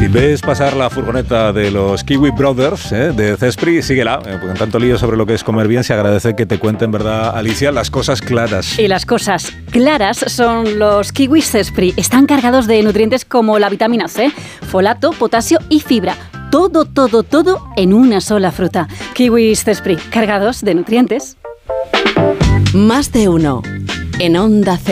Si ves pasar la furgoneta de los Kiwi Brothers, de Cespri, síguela, porque en tanto lío sobre lo que es comer bien, se agradece que te cuenten, ¿verdad, Alicia? Las cosas claras. Y las cosas claras son los kiwis Cespri. Están cargados de nutrientes como la vitamina C, folato, potasio y fibra. Todo en una sola fruta. Kiwis Cespri, cargados de nutrientes. Más de uno. En Onda Cero.